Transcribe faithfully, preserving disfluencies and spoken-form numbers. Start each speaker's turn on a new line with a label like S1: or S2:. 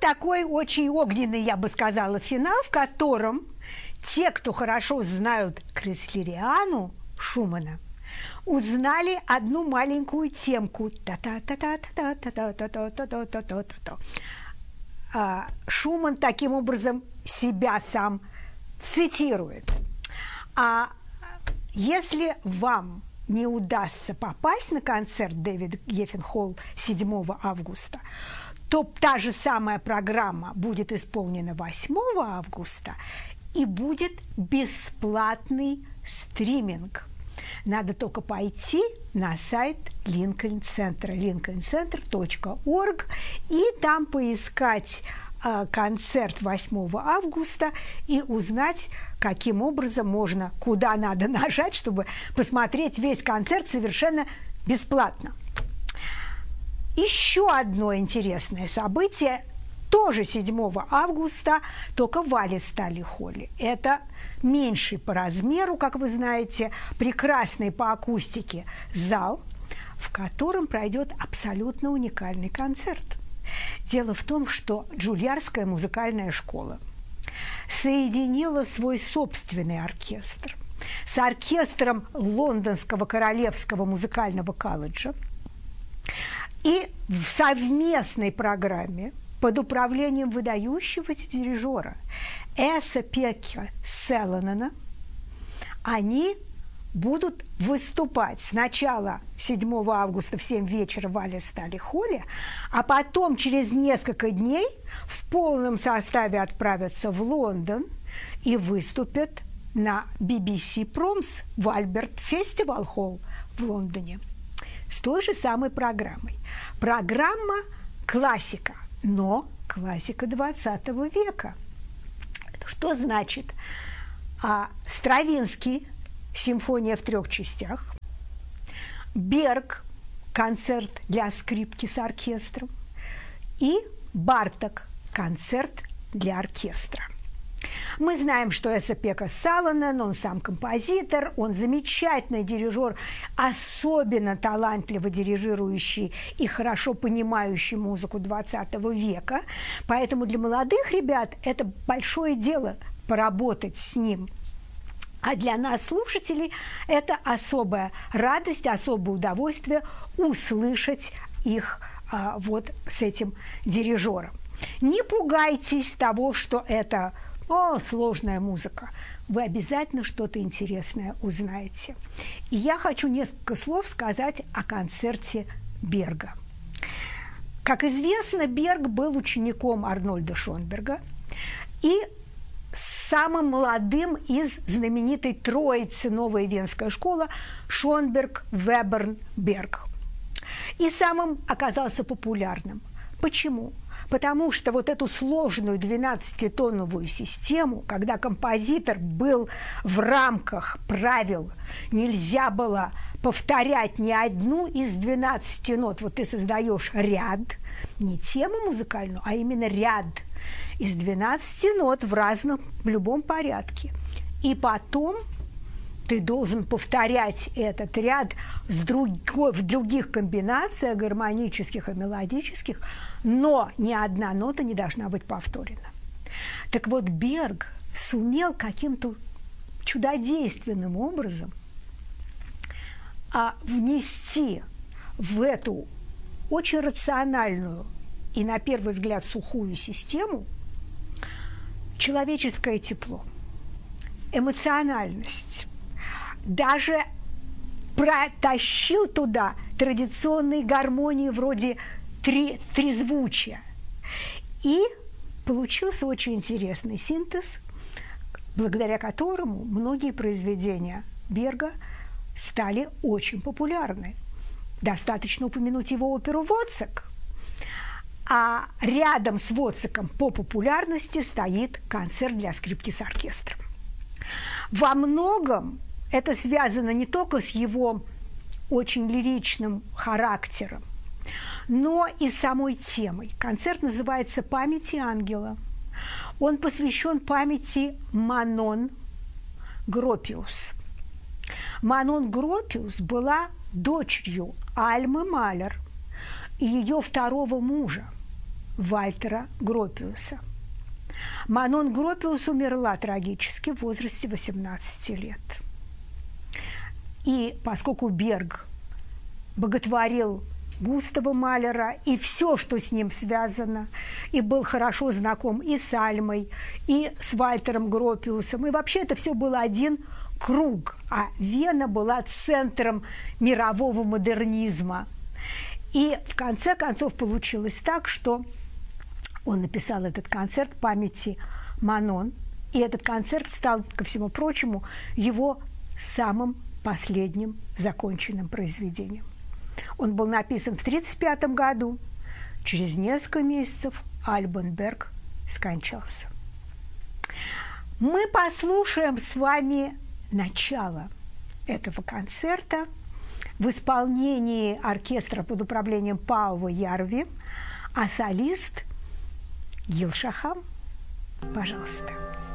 S1: такой очень огненный, я бы сказала, финал, в котором те, кто хорошо знают Креслериану Шумана, узнали одну маленькую темку. Шуман таким образом себя сам цитирует. А если вам не удастся попасть на концерт Дэвида Геффенхолл седьмого августа, то та же самая программа будет исполнена восьмого августа и будет бесплатный стриминг. Надо только пойти на сайт Линкольн-центра, линкольн центр точка орг, и там поискать э, концерт восьмого августа и узнать, каким образом можно, куда надо нажать, чтобы посмотреть весь концерт совершенно бесплатно. Еще одно интересное событие, тоже седьмого августа, только в Алистали-холле. Это меньший по размеру, как вы знаете, прекрасный по акустике зал, в котором пройдет абсолютно уникальный концерт. Дело в том, что Джульярдская музыкальная школа соединила свой собственный оркестр с оркестром Лондонского Королевского музыкального колледжа, и в совместной программе под управлением выдающегося дирижера Эса-Пекка Селлонена они будут выступать сначала седьмого августа в семь вечера в Алистали-холле, а потом через несколько дней в полном составе отправятся в Лондон и выступят на би би си Proms в Альберт Фестивал Холл в Лондоне с той же самой программой. Программа классика, но классика двадцатого века. Что значит? А, Стравинский «Симфония в трех частях», Берг «Концерт для скрипки с оркестром» и Барток «Концерт для оркестра». Мы знаем, что Эса-Пекка Селлонен, он сам композитор, он замечательный дирижер, особенно талантливо дирижирующий и хорошо понимающий музыку двадцатого века. Поэтому для молодых ребят это большое дело поработать с ним. А для нас, слушателей, это особая радость, особое удовольствие услышать их а, вот с этим дирижером. Не пугайтесь того, что это О, сложная музыка. Вы обязательно что-то интересное узнаете. И я хочу несколько слов сказать о концерте Берга. Как известно, Берг был учеником Арнольда Шонберга и самым молодым из знаменитой троицы «Новая Венская школа» Шонберг, Веберн, Берг. И самым оказался популярным. Почему? Потому что вот эту сложную двенадцатитоновую систему, когда композитор был в рамках правил, нельзя было повторять ни одну из двенадцати нот. Вот ты создаешь ряд, не тему музыкальную, а именно ряд из двенадцати нот в разном, в любом порядке. И потом ты должен повторять этот ряд с другой, в других комбинациях гармонических и мелодических, но ни одна нота не должна быть повторена. Так вот, Берг сумел каким-то чудодейственным образом а, внести в эту очень рациональную и, на первый взгляд, сухую систему человеческое тепло, эмоциональность. Даже протащил туда традиционные гармонии вроде три, трезвучия. И получился очень интересный синтез, благодаря которому многие произведения Берга стали очень популярны. Достаточно упомянуть его оперу «Воцик». А рядом с Воциком по популярности стоит концерт для скрипки с оркестром. Во многом это связано не только с его очень лиричным характером, но и самой темой. Концерт называется «Памяти ангела». Он посвящен памяти Манон Гропиус. Манон Гропиус была дочерью Альмы Малер и ее второго мужа, Вальтера Гропиуса. Манон Гропиус умерла трагически в возрасте восемнадцати лет. И поскольку Берг боготворил Густава Малера и все, что с ним связано, и был хорошо знаком и с Альмой, и с Вальтером Гропиусом, и вообще это все был один круг, а Вена была центром мирового модернизма. И в конце концов получилось так, что он написал этот концерт памяти Манон, и этот концерт стал, ко всему прочему, его самым последним законченным произведением. Он был написан в тридцать пятом году. Через несколько месяцев Альбан Берг скончался. Мы послушаем с вами начало этого концерта в исполнении оркестра под управлением Паува Ярви, а солист Гил Шахам. Пожалуйста.